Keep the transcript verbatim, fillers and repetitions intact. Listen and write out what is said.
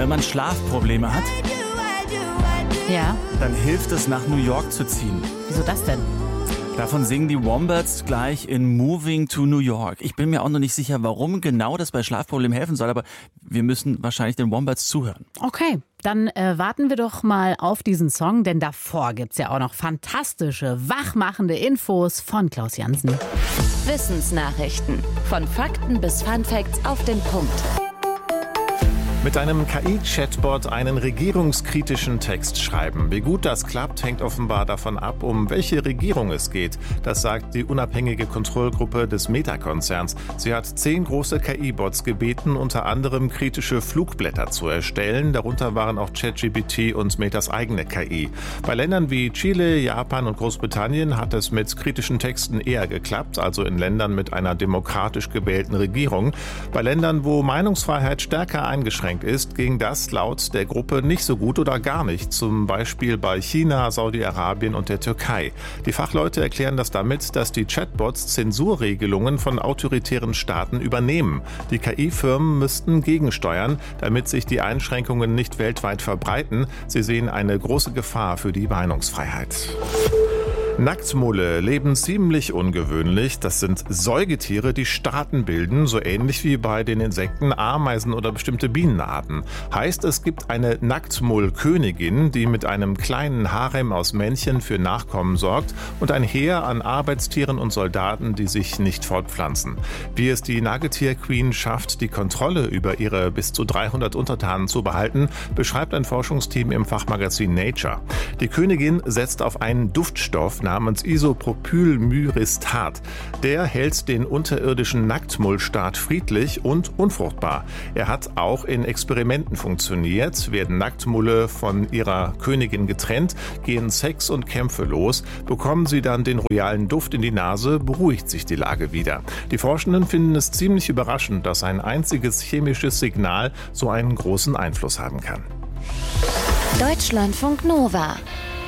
Wenn man Schlafprobleme hat, Ja, dann hilft es, nach New York zu ziehen. wieso das denn? Davon singen die Wombats gleich in Moving to New York. Ich bin mir auch noch nicht sicher, warum genau das bei Schlafproblemen helfen soll, aber wir müssen wahrscheinlich den Wombats zuhören. Okay, dann äh, warten wir doch mal auf diesen Song, denn davor gibt's ja auch noch fantastische, wachmachende Infos von Klaus Jansen. Wissensnachrichten. Von Fakten bis Funfacts auf den Punkt. Mit einem K I-Chatbot einen regierungskritischen Text schreiben. Wie gut das klappt, hängt offenbar davon ab, um welche Regierung es geht. Das sagt die unabhängige Kontrollgruppe des Meta-Konzerns. Sie hat zehn große K I-Bots gebeten, unter anderem kritische Flugblätter zu erstellen. Darunter waren auch ChatGPT und Metas eigene K I. Bei Ländern wie Chile, Japan und Großbritannien hat es mit kritischen Texten eher geklappt, also in Ländern mit einer demokratisch gewählten Regierung. Bei Ländern, wo Meinungsfreiheit stärker eingeschränkt ist, ging das laut der Gruppe nicht so gut oder gar nicht, zum Beispiel bei China, Saudi-Arabien und der Türkei. Die Fachleute erklären das damit, dass die Chatbots Zensurregelungen von autoritären Staaten übernehmen. Die K I-Firmen müssten gegensteuern, damit sich die Einschränkungen nicht weltweit verbreiten. Sie sehen eine große Gefahr für die Meinungsfreiheit. Nacktmulle leben ziemlich ungewöhnlich. Das sind Säugetiere, die Staaten bilden, so ähnlich wie bei den Insekten, Ameisen oder bestimmte Bienenarten. Heißt, es gibt eine Nacktmullkönigin, die mit einem kleinen Harem aus Männchen für Nachkommen sorgt und ein Heer an Arbeitstieren und Soldaten, die sich nicht fortpflanzen. Wie es die Nagetier-Queen schafft, die Kontrolle über ihre bis zu dreihundert Untertanen zu behalten, beschreibt ein Forschungsteam im Fachmagazin Nature. Die Königin setzt auf einen Duftstoff namens Isopropylmyristat. Der hält den unterirdischen Nacktmullstaat friedlich und unfruchtbar. Er hat auch in Experimenten funktioniert. Werden Nacktmulle von ihrer Königin getrennt, gehen Sex und Kämpfe los. Bekommen sie dann den royalen Duft in die Nase, beruhigt sich die Lage wieder. Die Forschenden finden es ziemlich überraschend, dass ein einziges chemisches Signal so einen großen Einfluss haben kann. Deutschlandfunk Nova.